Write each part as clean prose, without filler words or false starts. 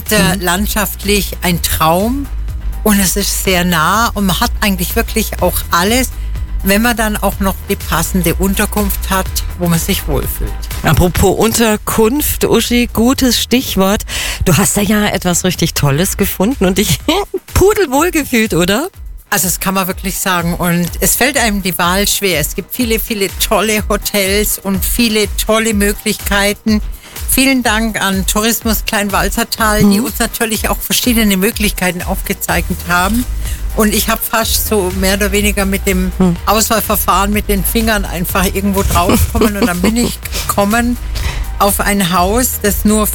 landschaftlich ein Traum und es ist sehr nah und man hat eigentlich wirklich auch alles, wenn man dann auch noch die passende Unterkunft hat, wo man sich wohlfühlt. Apropos Unterkunft, Uschi, gutes Stichwort. Du hast da ja etwas richtig Tolles gefunden und dich pudelwohl gefühlt, oder? Also das kann man wirklich sagen und es fällt einem die Wahl schwer. Es gibt viele, viele tolle Hotels und viele tolle Möglichkeiten. Vielen Dank an Tourismus Kleinwalsertal, die uns natürlich auch verschiedene Möglichkeiten aufgezeichnet haben. Und ich habe fast so mehr oder weniger mit dem Auswahlverfahren mit den Fingern einfach irgendwo draufgekommen und dann bin ich gekommen auf ein Haus, das nur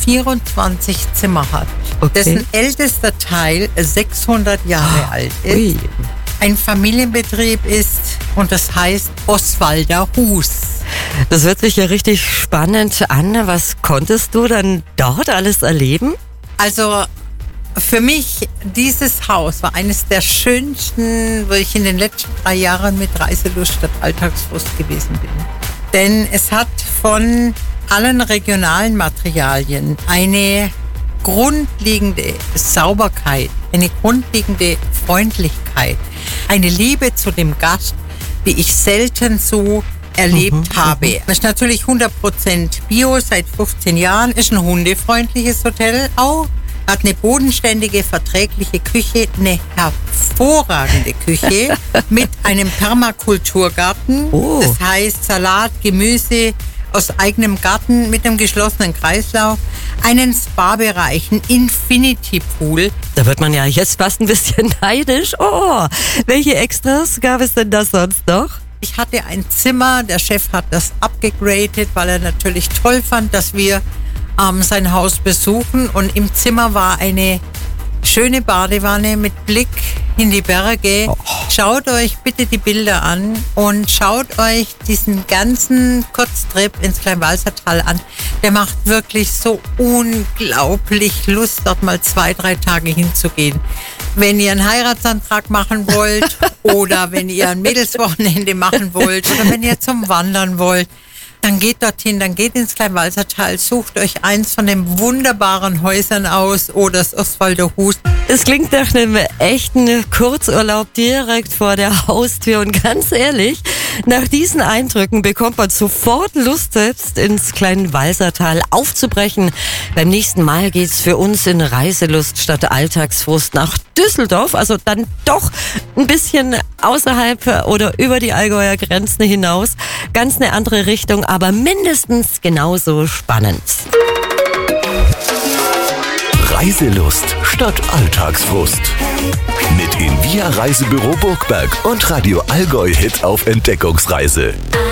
24 Zimmer hat, dessen ältester Teil 600 Jahre alt ist, ein Familienbetrieb ist und das heißt Oswalder Hus. Das hört sich ja richtig spannend an. Was konntest du dann dort alles erleben? Also für mich, dieses Haus war eines der schönsten, wo ich in den letzten 3 Jahren mit Reiselust statt Alltagsfrust gewesen bin. Denn es hat von allen regionalen Materialien eine grundlegende Sauberkeit, eine grundlegende Freundlichkeit, eine Liebe zu dem Gast, die ich selten so erlebt habe. Es ist natürlich 100% Bio seit 15 Jahren, ist ein hundefreundliches Hotel auch. Hat eine bodenständige, verträgliche Küche, eine hervorragende Küche mit einem Permakulturgarten. Das heißt Salat, Gemüse aus eigenem Garten mit einem geschlossenen Kreislauf, einen Spa-Bereich, einen Infinity-Pool. Da wird man ja jetzt fast ein bisschen neidisch. Oh, welche Extras gab es denn da sonst noch? Ich hatte ein Zimmer, der Chef hat das abgegradet, weil er natürlich toll fand, dass wir sein Haus besuchen und im Zimmer war eine schöne Badewanne mit Blick in die Berge. Schaut euch bitte die Bilder an und schaut euch diesen ganzen Kurztrip ins Kleinwalsertal an. Der macht wirklich so unglaublich Lust, dort mal 2-3 Tage hinzugehen. Wenn ihr einen Heiratsantrag machen wollt oder wenn ihr ein Mädelswochenende machen wollt oder wenn ihr zum Wandern wollt, dann geht dorthin, dann geht ins Kleinwalsertal, sucht euch eins von den wunderbaren Häusern aus oder das Oswalder Hus. Es klingt nach einem echten Kurzurlaub direkt vor der Haustür und ganz ehrlich, nach diesen Eindrücken bekommt man sofort Lust, selbst ins Kleinwalsertal aufzubrechen. Beim nächsten Mal geht's für uns in Reiselust statt Alltagsfrust nach Düsseldorf, also dann doch ein bisschen außerhalb oder über die Allgäuer Grenzen hinaus. Ganz eine andere Richtung, aber mindestens genauso spannend. Reiselust statt Alltagsfrust. Mit Invia Reisebüro Burgberg und Radio Allgäu Hit auf Entdeckungsreise.